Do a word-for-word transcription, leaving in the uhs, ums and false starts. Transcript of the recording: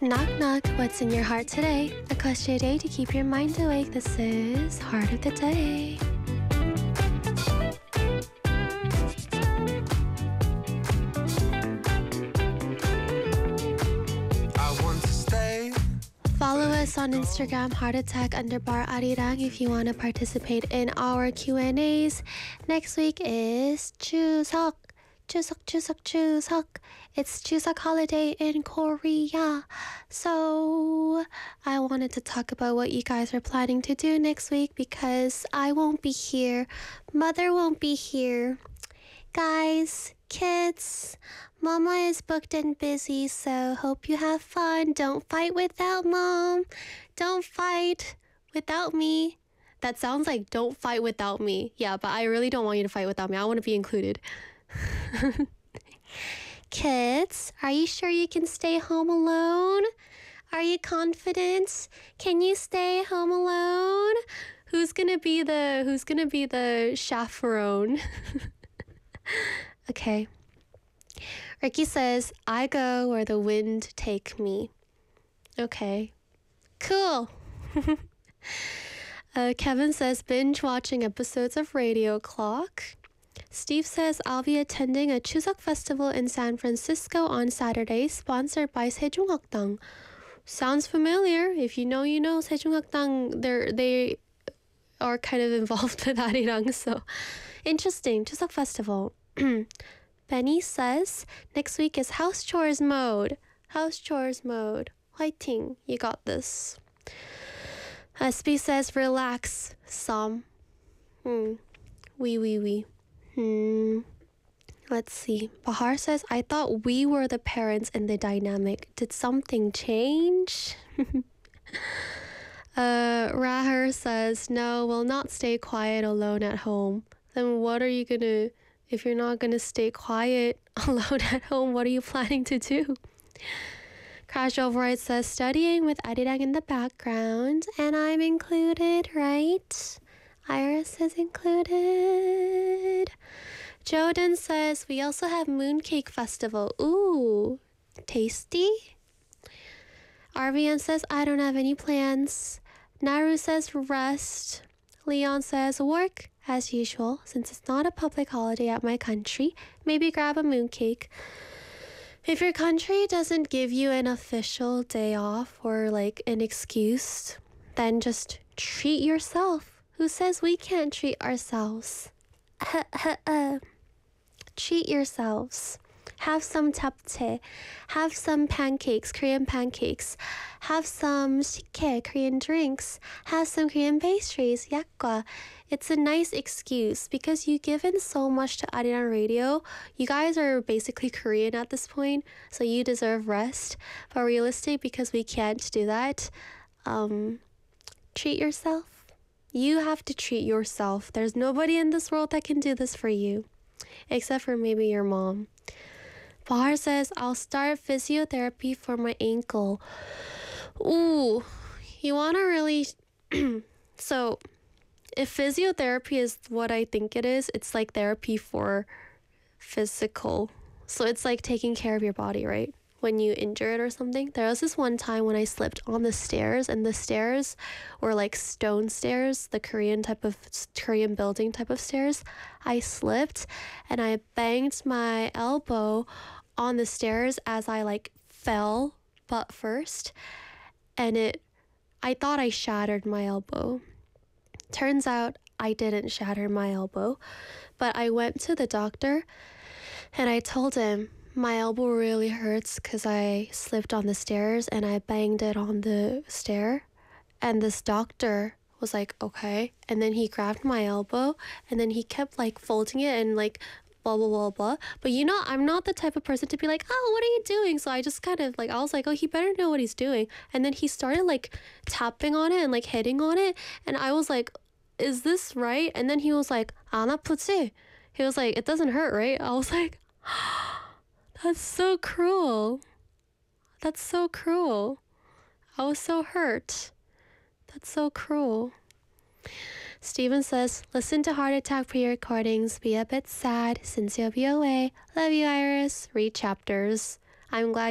Knock knock, what's in your heart today? A question a day to keep your mind awake. This is Heart of the Day. I want to stay. Follow us on Instagram, Heart Attack underbar Arirang, if you want to participate in our Q and A's. Next week is Chuseok. Chuseok, Chuseok, Chuseok. It's Chuseok holiday in Korea. So I wanted to talk about what you guys are planning to do next week because I won't be here. Mother won't be here. Guys, kids, Mama is booked and busy, so hope you have fun. Don't fight without Mom. Don't fight without me. That sounds like don't fight without me. Yeah, but I really don't want you to fight without me. I want to be included. Kids, are you sure you can stay home alone? Are you confident? Can you stay home alone? Who's gonna be the who's gonna be the chaperone? Okay. Ricky says, I go where the wind take me. Okay. Cool. uh, Kevin says, binge watching episodes of Radio Clock. Steve says, I'll be attending a Chuseok festival in San Francisco on Saturday, sponsored by Sejongakdang. Sounds familiar. If you know, you know. Sejongakdang, they're, they are kind of involved with Arirang, so interesting. Chuseok festival. Benny says, next week is house chores mode. House chores mode. Fighting. You got this. S B says, relax, some. Hmm. Wee, wee, wee. Hmm. Let's see. Bahar says, I thought we were the parents in the dynamic. Did something change? uh, Rahar says, no, we'll not stay quiet alone at home. Then what are you gonna, if you're not gonna stay quiet alone at home, what are you planning to do? Crash Override says, studying with Arirang in the background, and I'm included, right? Iris is included. Joden says, we also have Mooncake Festival. Ooh, tasty. R V N says, I don't have any plans. Naru says, rest. Leon says, work as usual. Since it's not a public holiday at my country, maybe grab a mooncake. If your country doesn't give you an official day off or like an excuse, then just treat yourself. Who says we can't treat ourselves? Treat yourselves. Have some japchae. Have some pancakes, Korean pancakes. Have some sikhae, Korean drinks. Have some Korean pastries, yakgwa. It's a nice excuse because you've given so much to Arirang Radio. You guys are basically Korean at this point, so you deserve rest. But realistic, because we can't do that, um, treat yourself. You have to treat yourself. There's nobody in this world that can do this for you, except for maybe your mom. Bahar says, I'll start physiotherapy for my ankle. Ooh, you want to really... So, if physiotherapy is what I think it is, it's like therapy for physical. So it's like taking care of your body, right? When you injure it or something. There was this one time when I slipped on the stairs, and the stairs were like stone stairs, the Korean type of Korean building type of stairs. I slipped and I banged my elbow on the stairs as I like fell butt first, and it I thought I shattered my elbow. Turns out I didn't shatter my elbow, but I went to the doctor and I told him, my elbow really hurts because I slipped on the stairs and I banged it on the stair. And this doctor was like, okay. And then he grabbed my elbow and then he kept like folding it and like blah, blah, blah, blah. But you know, I'm not the type of person to be like, oh, what are you doing? So I just kind of like, I was like, oh, he better know what he's doing. And then he started like tapping on it and like hitting on it. And I was like, is this right? And then he was like, 안 아프지? He was like, it doesn't hurt, right? I was like, that's so cruel. That's so cruel. I was so hurt. That's so cruel. Steven says, listen to Heart Attack pre-recordings. Be a bit sad since you'll be away. Love you, Iris. Read chapters. I'm glad